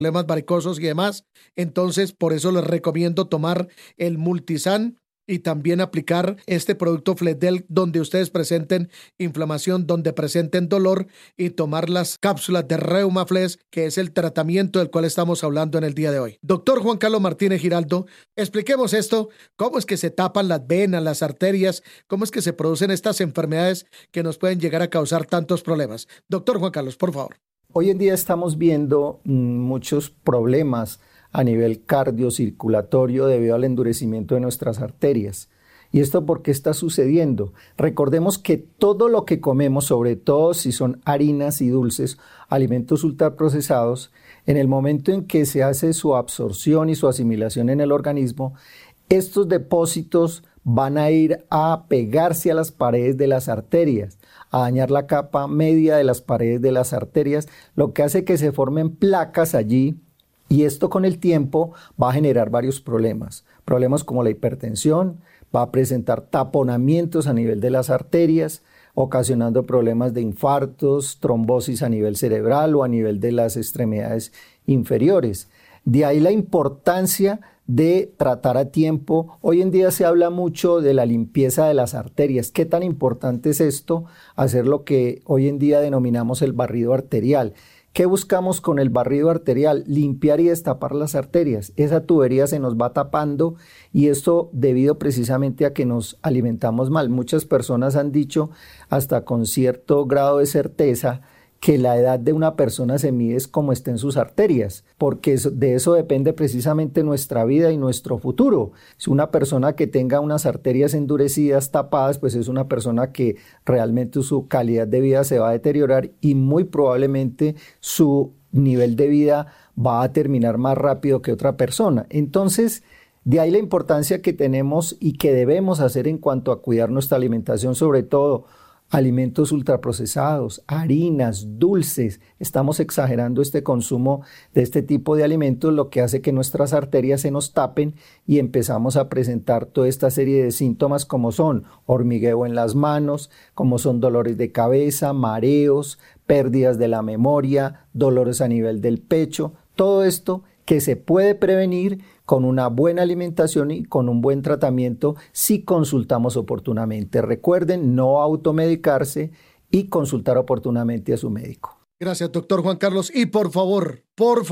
problemas varicosos y demás. Entonces, por eso les recomiendo tomar el Multisan y también aplicar este producto Fledel donde ustedes presenten inflamación, donde presenten dolor, y tomar las cápsulas de Reumaflex, que es el tratamiento del cual estamos hablando en el día de hoy. Doctor Juan Carlos Martínez Giraldo, expliquemos esto, cómo es que se tapan las venas, las arterias, cómo es que se producen estas enfermedades que nos pueden llegar a causar tantos problemas. Doctor Juan Carlos, por favor. Hoy en día estamos viendo muchos problemas a nivel cardiocirculatorio debido al endurecimiento de nuestras arterias. ¿Y esto por qué está sucediendo? Recordemos que todo lo que comemos, sobre todo si son harinas y dulces, alimentos ultraprocesados, en el momento en que se hace su absorción y su asimilación en el organismo, estos depósitos van a ir a pegarse a las paredes de las arterias, a dañar la capa media de las paredes de las arterias, lo que hace que se formen placas allí. Y esto con el tiempo va a generar varios problemas como la hipertensión, va a presentar taponamientos a nivel de las arterias, ocasionando problemas de infartos, trombosis a nivel cerebral o a nivel de las extremidades inferiores. De ahí la importancia de tratar a tiempo. Hoy en día se habla mucho de la limpieza de las arterias. ¿Qué tan importante es esto? Hacer lo que hoy en día denominamos el barrido arterial. ¿Qué buscamos con el barrido arterial? Limpiar y destapar las arterias. Esa tubería se nos va tapando y esto debido precisamente a que nos alimentamos mal. Muchas personas han dicho hasta con cierto grado de certeza que la edad de una persona se mide es como estén sus arterias, porque de eso depende precisamente nuestra vida y nuestro futuro. Si una persona que tenga unas arterias endurecidas, tapadas, pues es una persona que realmente su calidad de vida se va a deteriorar y muy probablemente su nivel de vida va a terminar más rápido que otra persona. Entonces, de ahí la importancia que tenemos y que debemos hacer en cuanto a cuidar nuestra alimentación, sobre todo alimentos ultraprocesados, harinas, dulces. Estamos exagerando este consumo de este tipo de alimentos, lo que hace que nuestras arterias se nos tapen y empezamos a presentar toda esta serie de síntomas como son hormigueo en las manos, como son dolores de cabeza, mareos, pérdidas de la memoria, dolores a nivel del pecho. Todo esto que se puede prevenir con una buena alimentación y con un buen tratamiento si consultamos oportunamente. Recuerden no automedicarse y consultar oportunamente a su médico. Gracias, doctor Juan Carlos. Y por favor,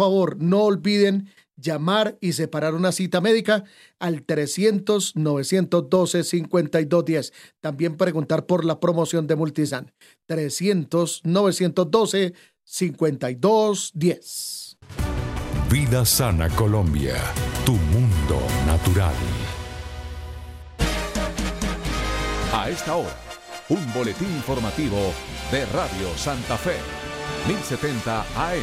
no olviden llamar y separar una cita médica al 300-912-5210. También preguntar por la promoción de Multisan. 300-912-5210. Vida Sana Colombia, tu mundo natural. A esta hora, un boletín informativo de Radio Santa Fe, 1070 AM.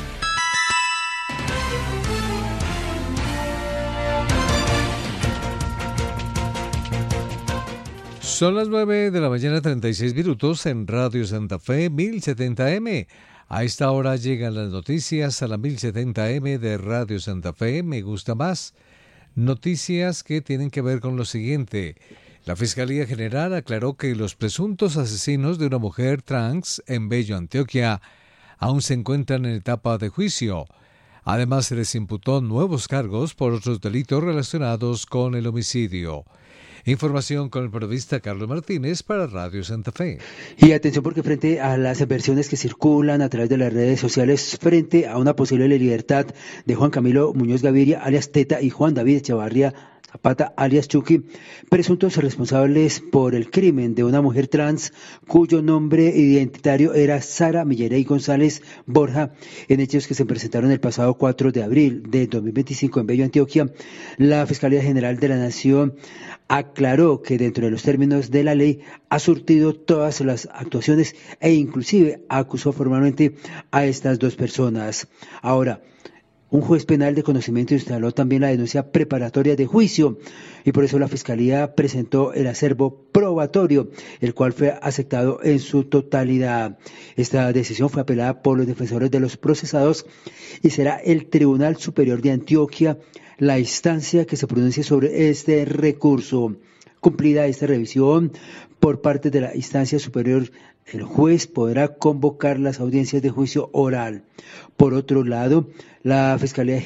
Son las 9 de la mañana, 36 minutos en Radio Santa Fe, 1070 AM. A esta hora llegan las noticias a la 1070M de Radio Santa Fe. Me gusta más. Noticias que tienen que ver con lo siguiente. La Fiscalía General aclaró que los presuntos asesinos de una mujer trans en Bello, Antioquia, aún se encuentran en etapa de juicio. Además, se les imputó nuevos cargos por otros delitos relacionados con el homicidio. Información con el periodista Carlos Martínez para Radio Santa Fe. Y atención porque frente a las versiones que circulan a través de las redes sociales frente a una posible libertad de Juan Camilo Muñoz Gaviria, alias Teta, y Juan David Echavarría Zapata, alias Chucky, presuntos responsables por el crimen de una mujer trans cuyo nombre identitario era Sara Millerey González Borja, en hechos que se presentaron el pasado 4 de abril de 2025 en Bello, Antioquia. La Fiscalía General de la Nación aclaró que dentro de los términos de la ley ha surtido todas las actuaciones e inclusive acusó formalmente a estas dos personas. Ahora, un juez penal de conocimiento instaló también la denuncia preparatoria de juicio y por eso la Fiscalía presentó el acervo probatorio, el cual fue aceptado en su totalidad. Esta decisión fue apelada por los defensores de los procesados y será el Tribunal Superior de Antioquia la instancia que se pronuncie sobre este recurso. Cumplida esta revisión por parte de la instancia superior el juez podrá convocar las audiencias de juicio oral. Por otro lado, la Fiscalía